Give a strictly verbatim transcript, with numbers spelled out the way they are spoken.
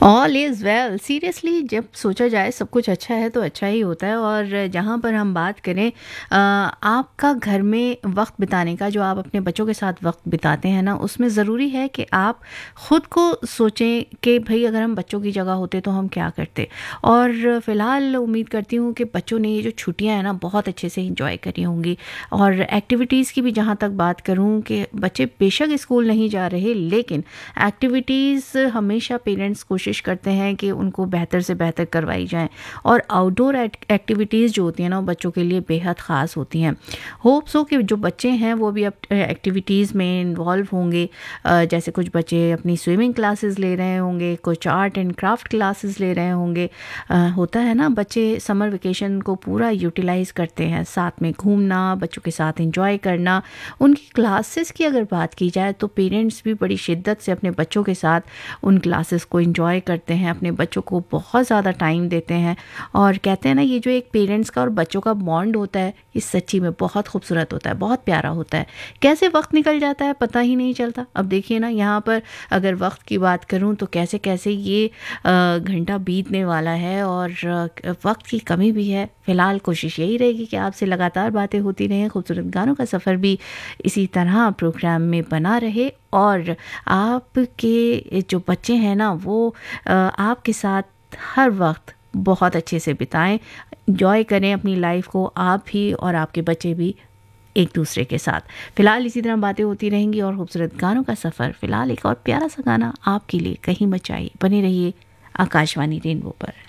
All is well. Seriously जब सोचा जाए सब कुछ अच्छा है तो अच्छा ही होता है। और जहाँ पर हम बात करें अ, आपका घर में वक्त बिताने का, जो आप अपने बच्चों के साथ वक्त बिताते हैं ना, उसमें ज़रूरी है कि आप ख़ुद को सोचें कि भाई अगर हम बच्चों की जगह होते तो हम क्या करते। और फ़िलहाल उम्मीद करती हूँ कि बच्चों ने ये जो छुट्टियाँ हैं ना बहुत अच्छे से इंजॉय करी होंगी। और एक्टिविटीज़ की भी जहाँ तक बात करूँ कि बच्चे बेशक स्कूल नहीं जा रहे, लेकिन एक्टिविटीज़ हमेशा पेरेंट्स कोशिश करते हैं कि उनको बेहतर से बेहतर करवाई जाएं। और आउटडोर एक्टिविटीज़ जो होती हैं ना, वो बच्चों के लिए बेहद ख़ास होती हैं। होप सो कि जो बच्चे हैं वो भी अब एक्टिविटीज़ में इन्वॉल्व होंगे। अ, जैसे कुछ बच्चे अपनी स्विमिंग क्लासेस ले रहे होंगे, कुछ आर्ट एंड क्राफ्ट क्लासेस ले रहे होंगे। अ, होता है ना, बच्चे समर वेकेशन को पूरा यूटिलाइज़ करते हैं, साथ में घूमना, बच्चों के साथ एंजॉय करना। उनकी क्लासेस की अगर बात की जाए तो पेरेंट्स भी बड़ी शिद्दत से अपने बच्चों के साथ उन क्लासेस को एंजॉय करते हैं, अपने बच्चों को बहुत ज़्यादा टाइम देते हैं। और कहते हैं ना, ये जो एक पेरेंट्स का और बच्चों का बॉन्ड होता है, ये सच्ची में बहुत खूबसूरत होता है, बहुत प्यारा होता है। कैसे वक्त निकल जाता है पता ही नहीं चलता। अब देखिए ना, यहाँ पर अगर वक्त की बात करूँ तो कैसे कैसे ये अ, घंटा बीतने वाला है और अ, वक्त की कमी भी है। फ़िलहाल कोशिश यही रहेगी कि आपसे लगातार बातें होती रहें, खूबसूरत गानों का सफ़र भी इसी तरह प्रोग्राम में बना रहे। और आपके जो बच्चे हैं ना, वो अ, आपके साथ हर वक्त बहुत अच्छे से बिताएं, एंजॉय करें अपनी लाइफ को, आप भी और आपके बच्चे भी एक दूसरे के साथ। फ़िलहाल इसी तरह बातें होती रहेंगी और खूबसूरत गानों का सफ़र। फ़िलहाल एक और प्यारा सा गाना आपके लिए, कहीं मत जाइए, बने रहिए आकाशवाणी रेनबो पर।